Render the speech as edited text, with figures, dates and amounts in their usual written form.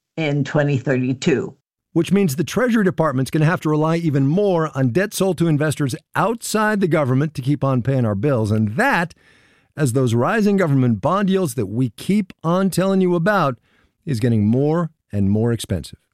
in 2032. Which means the Treasury Department's going to have to rely even more on debt sold to investors outside the government to keep on paying our bills. And that, as those rising government bond yields that we keep on telling you about, is getting more and more expensive.